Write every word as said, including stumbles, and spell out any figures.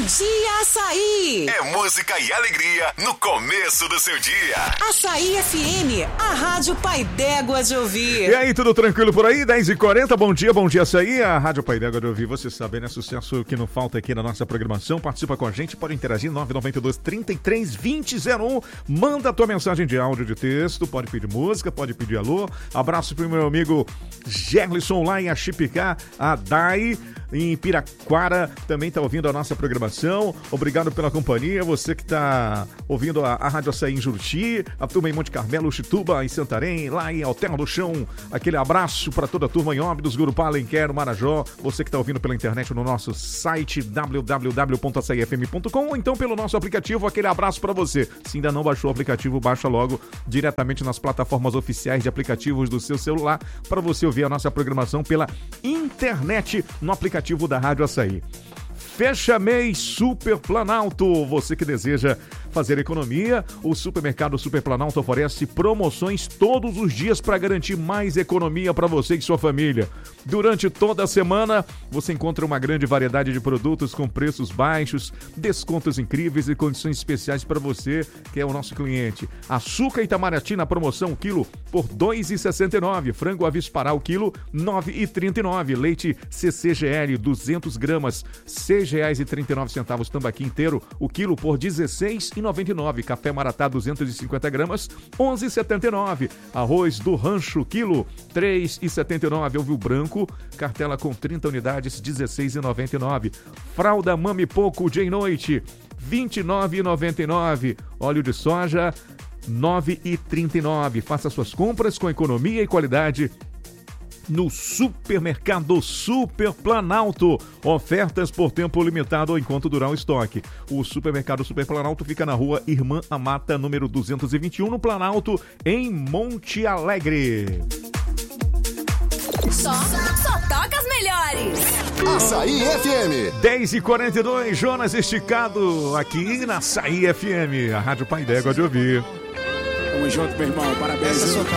Dia Açaí. É música e alegria no começo do seu dia. Açaí F M, a rádio Pai d'Égua de ouvir. E aí, tudo tranquilo por aí? dez e quarenta, bom dia, bom dia Açaí, a rádio Pai d'Égua de ouvir. Você sabe, né? Sucesso que não falta aqui na nossa programação. Participa com a gente, pode interagir, nove nove dois, trinta e três, vinte, zero um. Manda a tua mensagem de áudio, de texto, pode pedir música, pode pedir alô. Abraço pro meu amigo Gerlison lá em Achipicá, a Dai em Piraquara, também tá ouvindo a nossa programação. Obrigado pela companhia, você que tá ouvindo a, a Rádio Açaí em Juruti, a turma em Monte Carmelo, Chituba, em Santarém, lá em Alterra do Chão. Aquele abraço para toda a turma em Óbidos, Gurupá, Alenquer, Marajó. Você que tá ouvindo pela internet no nosso site w w w ponto açaí f m ponto com ou então pelo nosso aplicativo, aquele abraço para você. Se ainda não baixou o aplicativo, baixa logo diretamente nas plataformas oficiais de aplicativos do seu celular para você ouvir a nossa programação pela internet no aplicativo da Rádio Açaí. Fecha mês Super Planalto. Você que deseja fazer economia, o Supermercado Super Planalto oferece promoções todos os dias para garantir mais economia para você e sua família. Durante toda a semana, você encontra uma grande variedade de produtos com preços baixos, descontos incríveis e condições especiais para você, que é o nosso cliente. Açúcar Itamaraty na promoção, quilo por dois reais e sessenta e nove centavos. Frango Avisparal, quilo, nove reais e trinta e nove centavos. Leite C C G L, duzentas gramas, seis reais e trinta e nove centavos. Tambaqui inteiro, o quilo por dezesseis reais e noventa e nove centavos. Café Maratá, duzentas e cinquenta gramas, onze reais e setenta e nove centavos. Arroz do Rancho, quilo, três reais e setenta e nove centavos. Ovil branco, cartela com trinta unidades, dezesseis reais e noventa e nove centavos. Fralda Mami Poco, dia e noite, vinte e nove reais e noventa e nove centavos. Óleo de soja, nove reais e trinta e nove centavos. Faça suas compras com economia e qualidade no Supermercado Super Planalto. Ofertas por tempo limitado enquanto durar o estoque. O Supermercado Super Planalto fica na rua Irmã Amata, número duzentos e vinte e um, no Planalto, em Monte Alegre. Só, só toca as melhores. Açaí F M. dez e quarenta e dois, Jonas Esticado, aqui na Açaí F M, a rádio Pai d'Égua de ouvir. Tamo junto, meu irmão. Parabéns.